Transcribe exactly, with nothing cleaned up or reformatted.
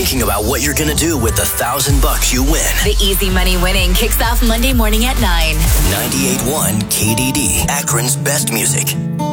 thinking about what you're gonna do with the thousand bucks you win. The Easy Money winning kicks off Monday morning at nine. ninety-eight point one K D D, Akron's best music.